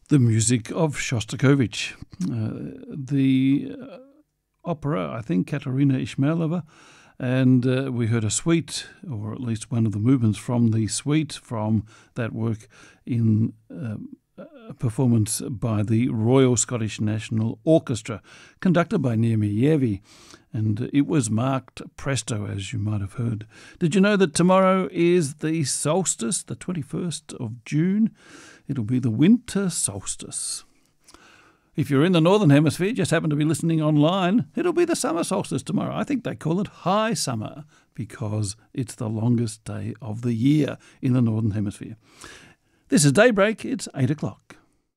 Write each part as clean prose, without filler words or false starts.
the music of Shostakovich. The opera, I think, Katerina Ishmaelova, and we heard a suite, or at least one of the movements from the suite from that work in a performance by the Royal Scottish National Orchestra, conducted by Niemi Yevi, and it was marked presto, as you might have heard. Did you know that tomorrow is the solstice, the 21st of June? It'll be the winter solstice. If you're in the Northern Hemisphere, just happen to be listening online, it'll be the summer solstice tomorrow. I think they call it high summer because it's the longest day of the year in the Northern Hemisphere. This is Daybreak. It's 8 o'clock.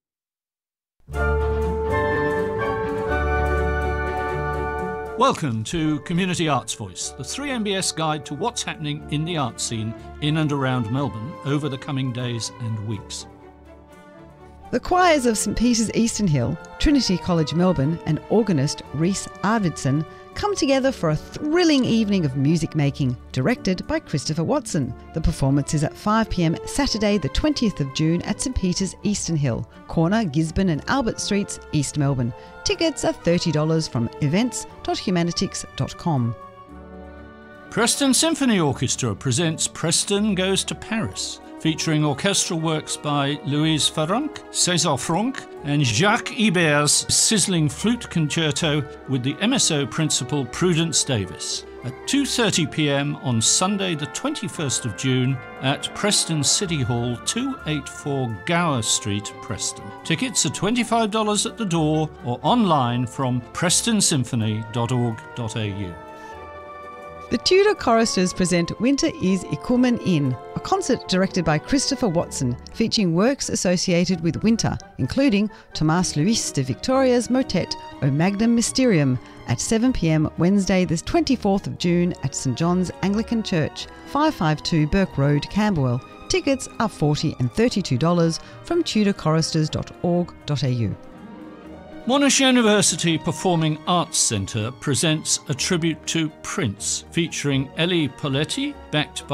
Welcome to Community Arts Voice, the 3MBS guide to what's happening in the art scene in and around Melbourne over the coming days and weeks. The choirs of St Peter's Eastern Hill, Trinity College Melbourne and organist Rhys Arvidsson come together for a thrilling evening of music making, directed by Christopher Watson. The performance is at 5 p.m. Saturday the 20th of June at St Peter's Eastern Hill, corner Gisborne and Albert Streets, East Melbourne. Tickets are $30 from events.humanitix.com. Preston Symphony Orchestra presents Preston Goes to Paris, featuring orchestral works by Louise Farronc, César Franck and Jacques Ibert's sizzling flute concerto with the MSO principal Prudence Davis at 2:30 p.m. on Sunday the 21st of June at Preston City Hall, 284 Gower Street, Preston. Tickets are $25 at the door or online from prestonsymphony.org.au. The Tudor Choristers present Winter is Ikumen In, a concert directed by Christopher Watson, featuring works associated with winter, including Tomás Luis de Victoria's motet O Magnum Mysterium at 7 p.m. Wednesday the 24th of June at St John's Anglican Church, 552 Burke Road, Camberwell. Tickets are $40 and $32 from tudorchoristers.org.au. Monash University Performing Arts Centre presents a tribute to Prince, featuring Ellie Poletti, backed by